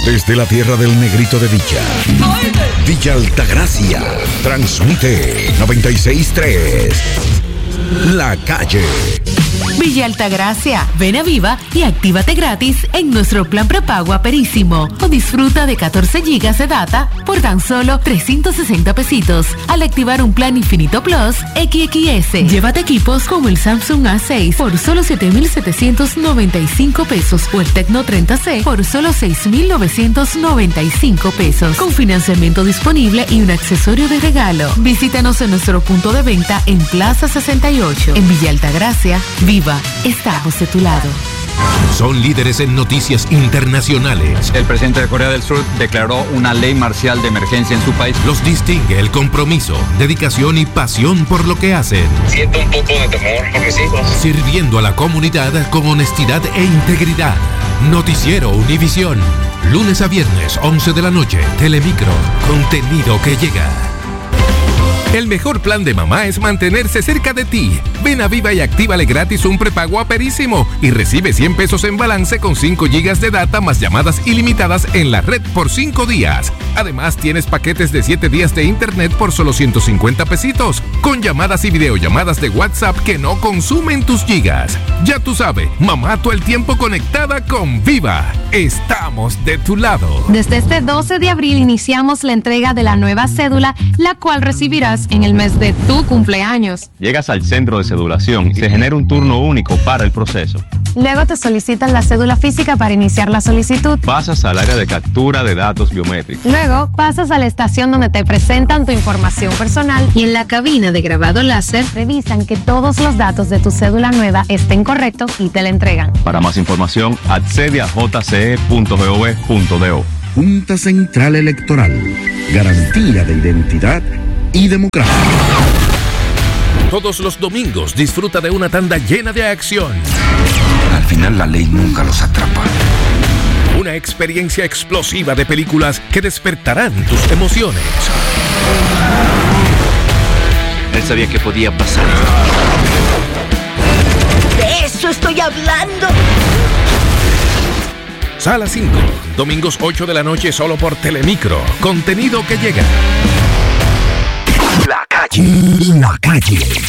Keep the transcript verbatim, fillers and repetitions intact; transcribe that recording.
Desde la tierra del negrito de Villa, Villa Altagracia, transmite noventa y seis punto tres. La Calle. Villa Altagracia, ven a Viva y actívate gratis en nuestro plan prepago Aperísimo o disfruta de catorce gigas de data por tan solo trescientos sesenta pesitos al activar un plan Infinito Plus X X S. Llévate equipos como el Samsung A seis por solo siete mil setecientos noventa y cinco pesos o el Tecno treinta C por solo seis mil novecientos noventa y cinco pesos con financiamiento disponible y un accesorio de regalo. Visítanos en nuestro punto de venta en Plaza sesenta y ocho en Villa Altagracia. Viva, estamos de tu lado. Son líderes en noticias internacionales. El presidente de Corea del Sur declaró una ley marcial de emergencia en su país. Los distingue el compromiso, dedicación y pasión por lo que hacen. Siento un poco de temor por mis hijos. Sirviendo a la comunidad con honestidad e integridad. Noticiero Univisión. Lunes a viernes, once de la noche. Telemicro. Contenido que llega. El mejor plan de mamá es mantenerse cerca de ti. Ven a Viva y actívale gratis un prepago Aperísimo y recibe cien pesos en balance con cinco gigas de data más llamadas ilimitadas en la red por cinco días. Además, tienes paquetes de siete días de internet por solo ciento cincuenta pesitos, con llamadas y videollamadas de WhatsApp que no consumen tus gigas. Ya tú sabes, mamá todo el tiempo conectada con Viva. Estamos de tu lado. Desde este doce de abril iniciamos la entrega de la nueva cédula, la cual recibirás en el mes de tu cumpleaños. Llegas al centro de cedulación y se genera un turno único para el proceso. Luego te solicitan la cédula física para iniciar la solicitud. Pasas al área de captura de datos biométricos. Luego pasas a la estación donde te presentan tu información personal y en la cabina de grabado láser revisan que todos los datos de tu cédula nueva estén correctos y te la entregan. Para más información, accede a j c e punto gov punto do. Junta Central Electoral. Garantía de identidad y democracia. Todos los domingos disfruta de una tanda llena de acción. Al final la ley nunca los atrapa. Una experiencia explosiva de películas que despertarán tus emociones. Él sabía que podía pasar. ¡De eso estoy hablando! Sala cinco, domingos ocho de la noche solo por Telemicro. Contenido que llega. La Calle. La Calle.